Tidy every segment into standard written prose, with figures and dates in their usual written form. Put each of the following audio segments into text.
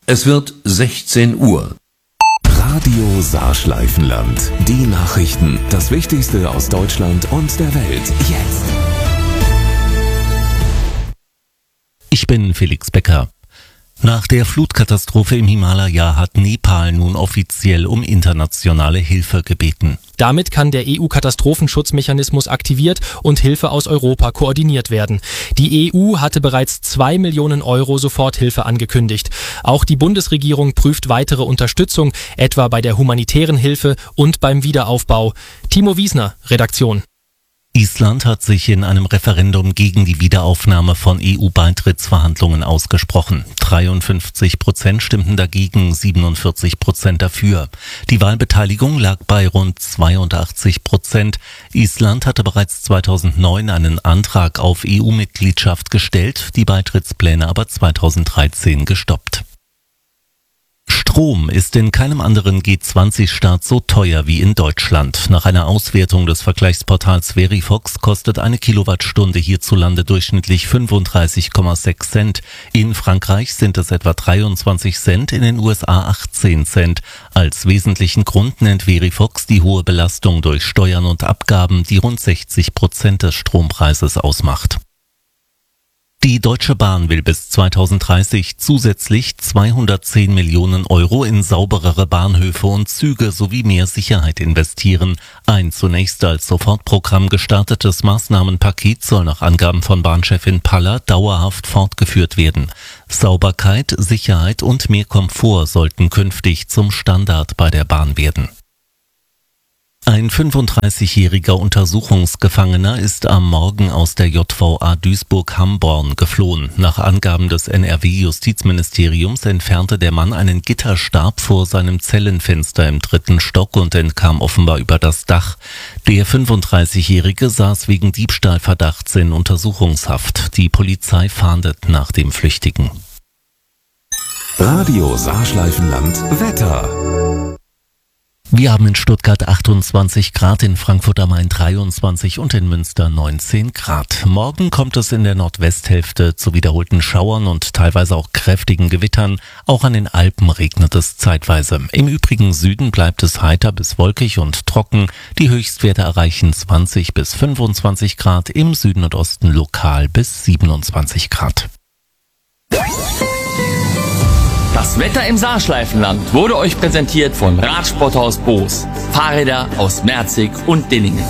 Es wird 16 Uhr. Radio Saarschleifenland. Die Nachrichten, das Wichtigste aus Deutschland und der Welt. Jetzt. Ich bin Felix Becker. Nach der Flutkatastrophe im Himalaya hat Nepal nun offiziell um internationale Hilfe gebeten. Damit kann der EU-Katastrophenschutzmechanismus aktiviert und Hilfe aus Europa koordiniert werden. Die EU hatte bereits 2 Millionen Euro Soforthilfe angekündigt. Auch die Bundesregierung prüft weitere Unterstützung, etwa bei der humanitären Hilfe und beim Wiederaufbau. Timo Wiesner, Redaktion. Island hat sich in einem Referendum gegen die Wiederaufnahme von EU-Beitrittsverhandlungen ausgesprochen. 53% stimmten dagegen, 47% dafür. Die Wahlbeteiligung lag bei rund 82%. Island hatte bereits 2009 einen Antrag auf EU-Mitgliedschaft gestellt, die Beitrittspläne aber 2013 gestoppt. Strom ist in keinem anderen G20-Staat so teuer wie in Deutschland. Nach einer Auswertung des Vergleichsportals Verifox kostet eine Kilowattstunde hierzulande durchschnittlich 35,6 Cent. In Frankreich sind es etwa 23 Cent, in den USA 18 Cent. Als wesentlichen Grund nennt Verifox die hohe Belastung durch Steuern und Abgaben, die rund 60% des Strompreises ausmacht. Die Deutsche Bahn will bis 2030 zusätzlich 210 Millionen Euro in sauberere Bahnhöfe und Züge sowie mehr Sicherheit investieren. Ein zunächst als Sofortprogramm gestartetes Maßnahmenpaket soll nach Angaben von Bahnchefin Paller dauerhaft fortgeführt werden. Sauberkeit, Sicherheit und mehr Komfort sollten künftig zum Standard bei der Bahn werden. Ein 35-jähriger Untersuchungsgefangener ist am Morgen aus der JVA Duisburg-Hamborn geflohen. Nach Angaben des NRW-Justizministeriums entfernte der Mann einen Gitterstab vor seinem Zellenfenster im 3. Stock und entkam offenbar über das Dach. Der 35-Jährige saß wegen Diebstahlverdachts in Untersuchungshaft. Die Polizei fahndet nach dem Flüchtigen. Radio Saarschleifenland Wetter. Wir haben in Stuttgart 28 Grad, in Frankfurt am Main 23 und in Münster 19 Grad. Morgen kommt es in der Nordwesthälfte zu wiederholten Schauern und teilweise auch kräftigen Gewittern. Auch an den Alpen regnet es zeitweise. Im übrigen Süden bleibt es heiter bis wolkig und trocken. Die Höchstwerte erreichen 20 bis 25 Grad, im Süden und Osten lokal bis 27 Grad. Das Wetter im Saarschleifenland wurde euch präsentiert von Radsporthaus Boos. Fahrräder aus Merzig und Dinningen.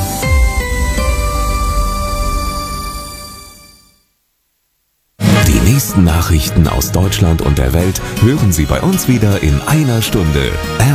Die nächsten Nachrichten aus Deutschland und der Welt hören Sie bei uns wieder in einer Stunde.